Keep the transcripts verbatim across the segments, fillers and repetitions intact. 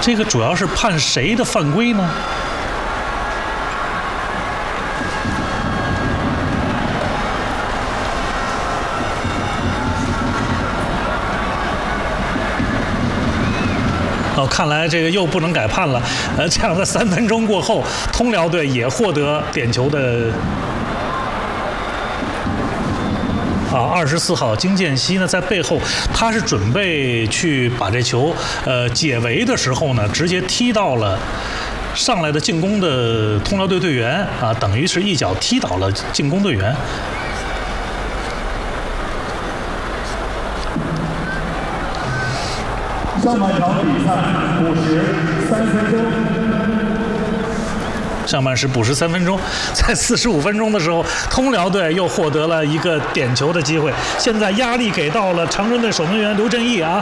这个主要是判谁的犯规呢？哦，看来这个又不能改判了。呃，这样在三分钟过后，通辽队也获得点球的。啊，二十四号金建熙呢，在背后，他是准备去把这球呃解围的时候呢，直接踢到了上来的进攻的通辽队队员啊，等于是一脚踢倒了进攻队员。 上半场比赛补时三分钟。 上半时补时三分钟，在四十五分钟的时候，通辽队又获得了一个点球的机会。现在压力给到了长春队守门员刘振义啊。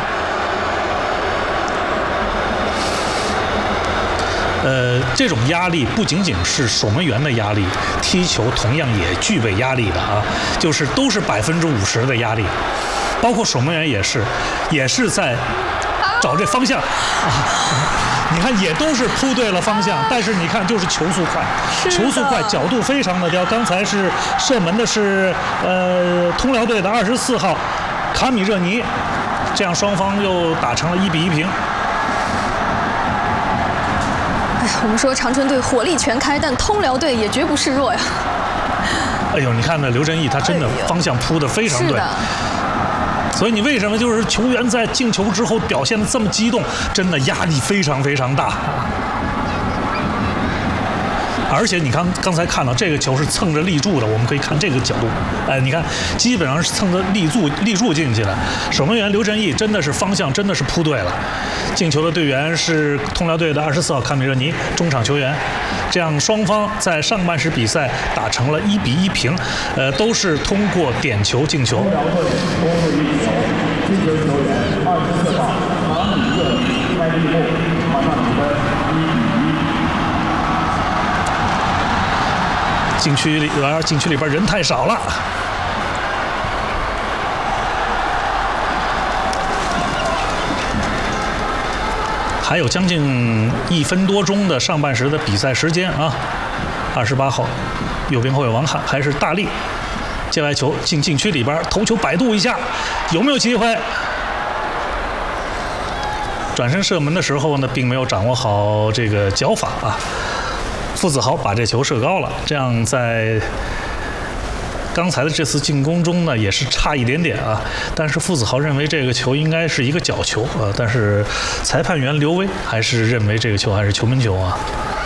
呃，这种压力不仅仅是守门员的压力，踢球同样也具备压力的啊，就是都是百分之五十的压力，包括守门员也是，也是在找这方向啊。你看，也都是扑对了方向，但是你看，就是球速快，球速快，角度非常的刁。刚才是射门的是呃通辽队的二十四号卡米热尼，这样双方又打成了一比一平。 哎呀，我们说长春队火力全开，但通辽队也绝不示弱呀。 哎呦，你看那刘振义，他真的方向扑得非常对。所以你为什么就是球员在进球之后表现得这么激动？真的压力非常非常大。而且你看刚才看到这个球是蹭着立柱的，我们可以看这个角度，哎，你看基本上是蹭着立柱立柱进去的。守门员刘振义真的是方向真的是扑对了。进球的队员是通辽队的二十四号卡米热尼，中场球员。这样双方在上半时比赛打成了一比一平，呃，都是通过点球进球。 通辽队攻入一球，进球球员二十四号卡米热尼开闭幕，马上比分一比一。 禁区里边，禁区里边人太少了。还有将近一分多钟的上半时的比赛时间啊！二十八号，右边后卫王翰还是大力，界外球进禁区里边，头球摆渡一下，有没有机会？转身射门的时候呢，并没有掌握好这个脚法啊。傅子豪把这球射高了，这样在刚才的这次进攻中呢，也是差一点点啊。但是傅子豪认为这个球应该是一个角球啊，但是裁判员刘威还是认为这个球还是球门球啊。